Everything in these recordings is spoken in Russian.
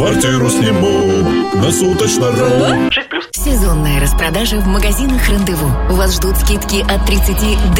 Квартиру сниму на суточно-ру. 6+. Сезонная распродажа в магазинах «Рандеву». Вас ждут скидки от 30 до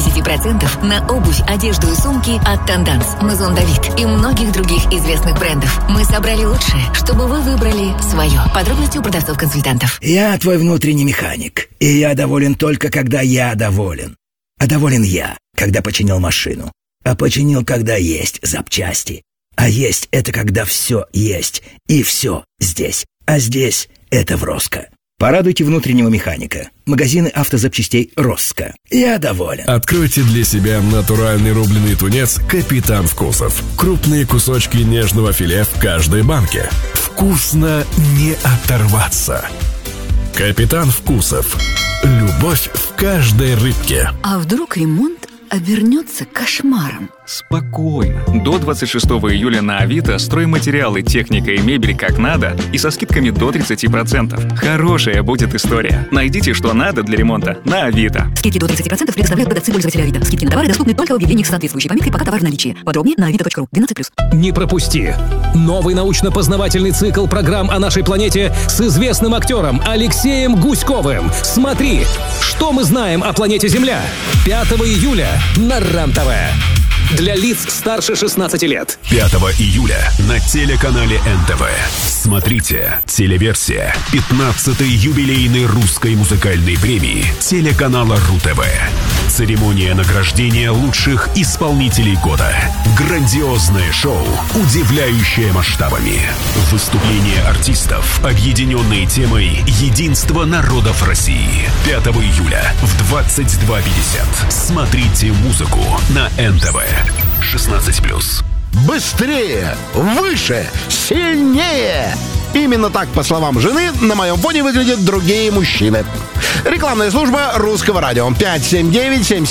50% на обувь, одежду и сумки от «Тенданс», «Мезон Давид» и многих других известных брендов. Мы собрали лучшее, чтобы вы выбрали свое. Подробности у продавцов-консультантов. Я твой внутренний механик, и я доволен только, когда я доволен. А доволен я, когда починил машину. А починил, когда есть запчасти. А есть — это когда все есть, и все здесь. А здесь — это в Роско. Порадуйте внутреннего механика. Магазины автозапчастей «Роско». Я доволен. Откройте для себя натуральный рубленый тунец «Капитан Вкусов». Крупные кусочки нежного филе в каждой банке. Вкусно не оторваться. «Капитан Вкусов». Любовь в каждой рыбке. А вдруг ремонт обернется кошмаром? Спокойно. До 26 июля на Авито стройматериалы, техника и мебель как надо и со скидками до 30%. Хорошая будет история. Найдите, что надо для ремонта на Авито. Скидки до 30% предоставляют продавцы пользователя Авито. Скидки на товары доступны только в объявлениях с соответствующей пометкой «Пока товар в наличии». Подробнее на avito.ru. 12+. Не пропусти! Новый научно-познавательный цикл программ о нашей планете с известным актером Алексеем Гуськовым. Смотри, что мы знаем о планете Земля. 5 июля на РЕН-ТВ. Для лиц старше 16 лет. 5 июля на телеканале НТВ. Смотрите телеверсия 15-й юбилейной русской музыкальной премии телеканала РУ-ТВ. Церемония награждения лучших исполнителей года. Грандиозное шоу, удивляющее масштабами. Выступления артистов, объединенные темой «Единство народов России». 5 июля в 22:50. Смотрите музыку на НТВ. 16+. Быстрее, выше, сильнее. Именно так, по словам жены, на моем фоне выглядят другие мужчины. Рекламная служба Русского радио. 579-77.